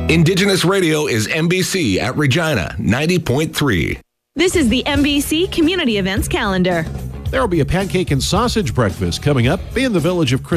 Indigenous Radio is NBC at Regina 90.3. This is the NBC Community Events Calendar. There will be a pancake and sausage breakfast coming up in the village of